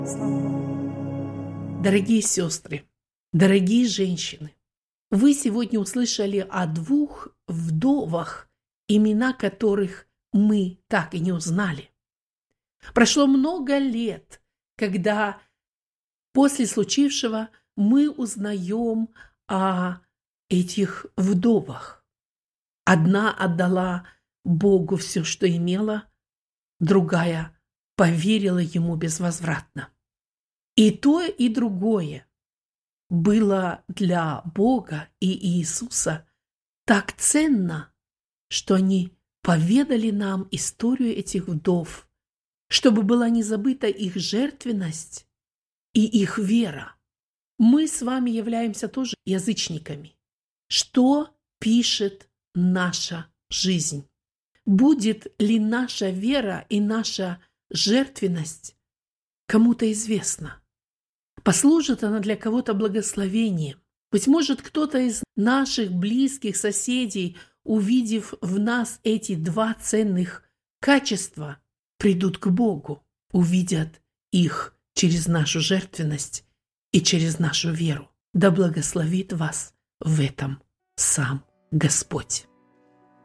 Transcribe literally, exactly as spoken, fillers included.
Слава Богу. Дорогие сестры, дорогие женщины, вы сегодня услышали о двух вдовах, имена которых мы так и не узнали. Прошло много лет, когда после случившего мы узнаем о этих вдовах. Одна отдала Богу все, что имела, другая поверила Ему безвозвратно. И то, и другое было для Бога и Иисуса так ценно, что они поведали нам историю этих вдов, чтобы была не забыта их жертвенность и их вера. Мы с вами являемся тоже язычниками. Что пишет наша жизнь? Будет ли наша вера и наша жертвенность кому-то известна? Послужит она для кого-то благословением? Быть может, кто-то из наших близких соседей, увидев в нас эти два ценных качества, придут к Богу, увидят их через нашу жертвенность и через нашу веру. Да благословит вас в этом сам Господь.